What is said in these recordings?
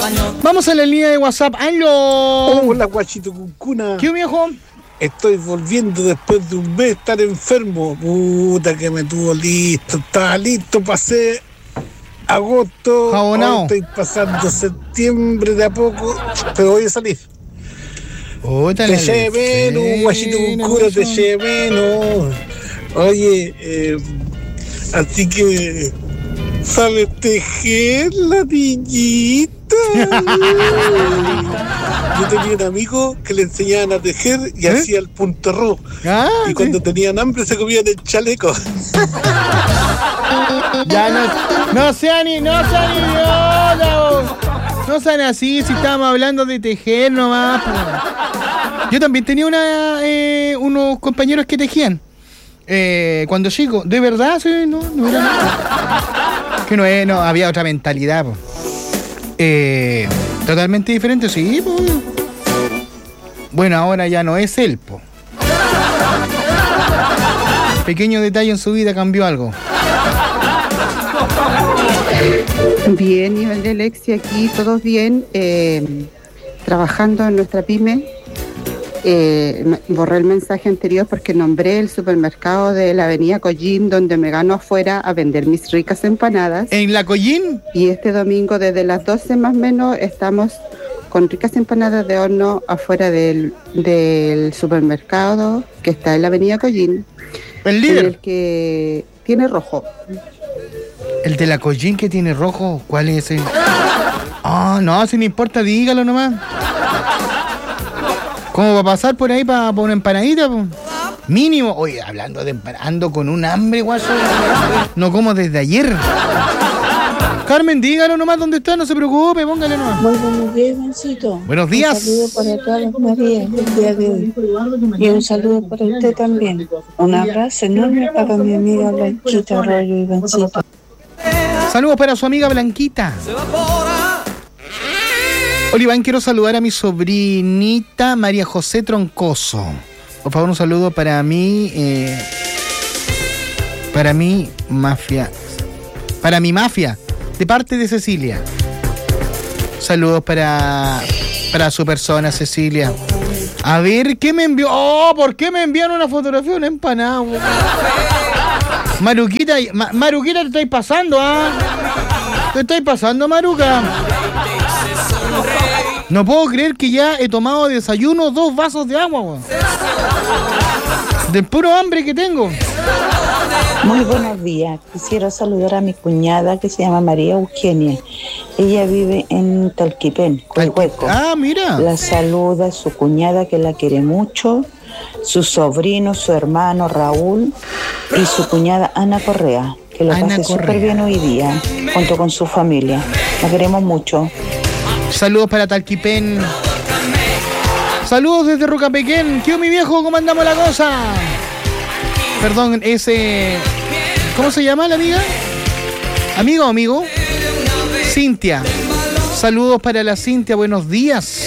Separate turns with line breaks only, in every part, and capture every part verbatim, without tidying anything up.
Vamos a la línea de WhatsApp. ¡Aló!
Hola, guachito cuncuna.
¿Qué, viejo?
Estoy volviendo después de un mes de estar enfermo. Puta que me tuvo listo. Estaba listo, pasé agosto.
Jabonao.
Estoy pasando septiembre de a poco, pero voy a salir.
Puta,
te eché menos, guachito cuncuna, te eché menos. Oye, eh, así que sabe tejer la niñita. Yo tenía un amigo que le enseñaban a tejer y ¿Eh? hacía el punto rojo. Ah, y ¿sí? Cuando tenían hambre se comían el chaleco.
Ya no, no sean ni, no sean idiotas. No sean así, si estábamos hablando de tejer nomás. Yo también tenía una, eh, unos compañeros que tejían. Eh, cuando chico, de verdad, sí, no, no era nada. Que no, es, no, había otra mentalidad, po. Eh, totalmente diferente, sí, po. Bueno, ahora ya no es él, po. Pequeño detalle en su vida cambió algo.
Bien, nivel de Alexia aquí, todos bien, eh, trabajando en nuestra pyme. Eh, borré el mensaje anterior porque nombré el supermercado de la avenida Collín, donde me gano afuera a vender mis ricas empanadas.
¿En la Collín?
Y este domingo desde las doce más o menos estamos con ricas empanadas de horno afuera del, del supermercado que está en la avenida Collín.
¿El líder?
El que tiene rojo.
¿El de la Collín que tiene rojo? ¿Cuál es ese? Ah, oh, no, si no importa, dígalo nomás. ¿Cómo va a pasar por ahí para pa una empanadita? Po? Mínimo. Oye, hablando de empanada, ando con un hambre, guaso. No como desde ayer. Carmen, dígalo nomás dónde está, no se preocupe, póngale nomás.
Muy buenos días, Juancito.
Buenos días.
Un saludo para todas las Marías del día de hoy. Y un saludo para usted también. Un abrazo enorme para mi amiga Blanquita Arroyo y Juancito.
Saludos para su amiga Blanquita. Oliván, quiero saludar a mi sobrinita María José Troncoso. Por favor, un saludo para mí, eh, para mi mafia, para mi mafia, de parte de Cecilia. Saludos para, para su persona, Cecilia. A ver, ¿qué me envió? Oh, ¿por qué me enviaron una fotografía de una empanada? Maruquita, Ma, Maruquita, te estáis pasando, ¿ah? ¿eh? Te estáis pasando, Maruca. No puedo creer que ya he tomado desayuno dos vasos de agua, güey. Del puro hambre que tengo.
Muy buenos días. Quisiera saludar a mi cuñada que se llama María Eugenia. Ella vive en Talquipén, Coihueco.
Ah, mira.
La saluda su cuñada que la quiere mucho, su sobrino, su hermano Raúl y su cuñada Ana Correa, que lo pase súper bien hoy día, junto con su familia. La queremos mucho.
Saludos para Talquipén. Saludos desde Rocapequén. ¿Qué mi viejo? ¿Cómo andamos la cosa? Perdón, ese... ¿Cómo se llama la amiga? ¿Amigo o amigo? Cintia. Saludos para la Cintia. Buenos días.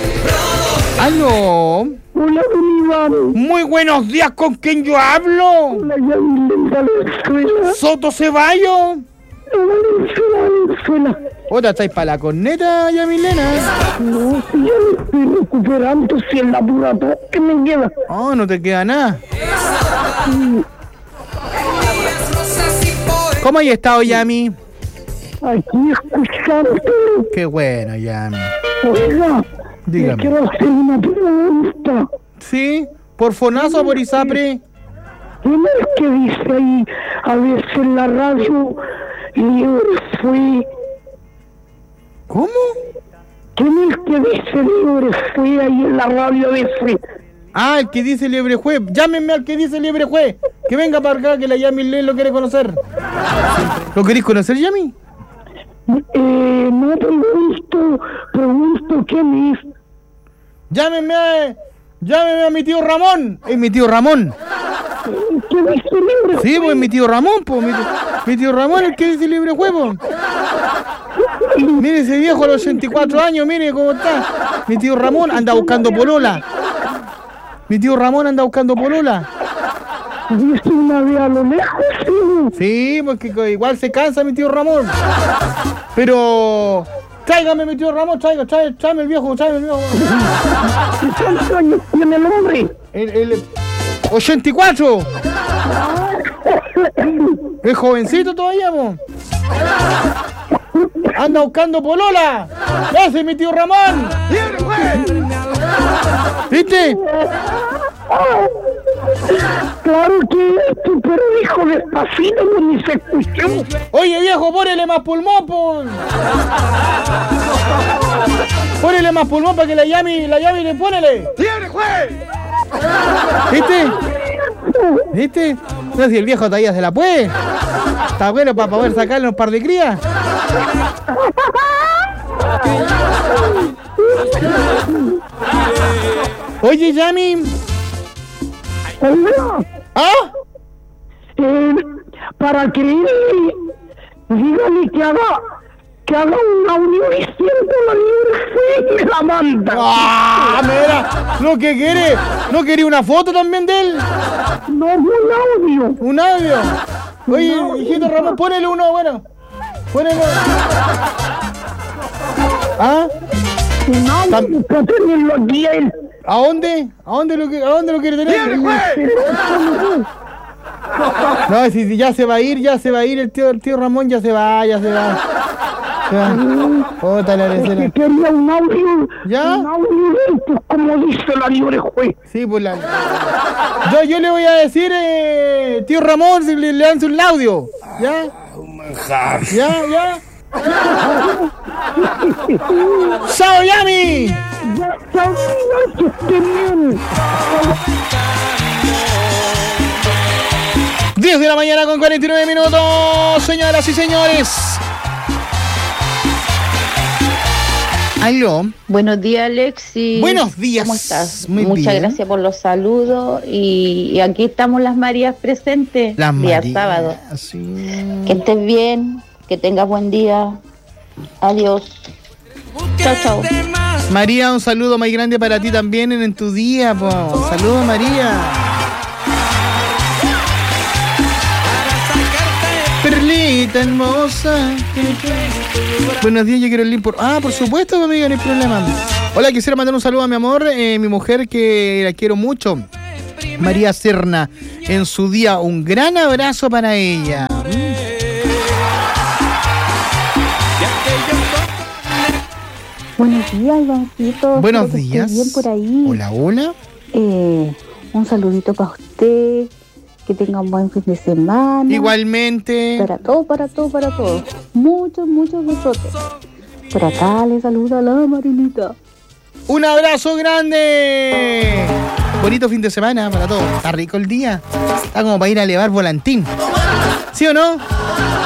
¿Aló?
Hola, don Iván.
Muy buenos días. ¿Con quién yo hablo?
Hola, Yamilén Valenzuela.
¿Soto Ceballos?
Valenzuela, Valenzuela.
Otra, ¿estáis para la corneta, Yamilena?
No, si ya me estoy recuperando, si en la pura tos que me queda.
Oh, no te queda nada.
Mm.
¿Cómo has estado, Yami?
Aquí escuchando.
Qué bueno, Yami.
Oiga,
dígame.
Le quiero hacer una pregunta.
¿Sí? ¿Por Fonazo o por Isapre?
¿Quién es que dice ahí a veces en la radio libre fue?
¿Cómo?
¿Quién es el que dice libre fue ahí en la radio de fue?
Ah, el que dice liebre juez. Llámenme al que dice liebre juez. Que venga para acá, que la Yami Len lo quiere conocer. ¿Lo queréis conocer, Yami?
Eh, no pregunto, pregunto quién es.
Llámenme a, llámenme a mi tío Ramón. Es mi tío Ramón.
¿Qué dice libre?
Sí, pues mi tío Ramón, pues. Mi, mi tío Ramón es el que dice libre juego. Mire ese viejo a los ochenta y cuatro años, mire cómo está. Mi tío Ramón anda buscando polola. Mi tío Ramón anda buscando polola.
¿Dice una vez a lo lejos?
Sí, porque igual se cansa mi tío Ramón. Pero Tráigame, mi tío Ramón, traiga, tráigame, tráigame el viejo, tráigame el viejo.
¿Cuántos años tiene el hombre?
El, el ochenta y cuatro. Es jovencito todavía, mo. Anda buscando polola. Ese es mi tío Ramón. ¿Viste?
Claro que esto, pero dijo despacito, pues ni se escuchó.
Oye, viejo, ponele más pulmón, pon. Ponele más pulmón para que la llame, la llame y le ponele. ¿Viste? ¿Viste? No sé si el viejo todavía se la puede. Está bueno para poder sacarle un par de crías. Oye, Yami. ¿Ah?
Eh, para creerle, dígale que haga, que haga un audio diciendo la libre fe y me la manda.
¡Ah, mira! Lo que quiere. ¿No quería una foto también de él?
No, un audio.
¿Un audio? Oye, no, hijito Ramón, ponele uno, bueno. Ponele. ¿Ah?
Un audio para tenerlo aquí a él.
¿A dónde? ¿A dónde lo, a dónde lo quiere tener? No, si, si ya se va a ir, ya se va a ir el tío, el tío Ramón, ya se va, ya se va. Puta la
es que quería un audio.
¿Ya?
Un audio, pues como dice la libre juez.
Sí, pues la... Yo, yo le voy a decir, eh, tío Ramón, si le, le dan un audio. ¿Ya?
Un manjar.
¿Ya? ¿Ya? ¡Chao, Yami!
Ya, chao, que esté bien.
diez de la mañana con cuarenta y nueve minutos, señoras y señores. Aló.
Buenos días, Alexis.
Buenos días.
¿Cómo estás?
Muy
Muchas
bien.
gracias por los saludos. Y, y aquí estamos las Marías presentes.
Las
día
Marías,
sábado.
sí.
Que estés bien, que tengas buen día. Adiós. Chao, chao.
María, un saludo muy grande para ti también en, en tu día, po. Saludos, María. Perlita hermosa. Buenos días, yo quiero el link por... Ah, por supuesto, amiga, no hay problema. Hola, quisiera mandar un saludo a mi amor, eh, mi mujer que la quiero mucho, María Serna, en su día. Un gran abrazo para ella.
Buenos días, Ivancito.
Buenos
Espero que
días.
esté bien por ahí.
Hola, hola.
Eh, un saludito para usted. Que tenga un buen fin de semana.
Igualmente.
Para todos, para todos, para todos. Muchos, muchos besotes. Por acá le saluda la Marilita.
¡Un abrazo grande! Bonito fin de semana para todos. Está rico el día. Está como para ir a elevar volantín. ¿Sí o no?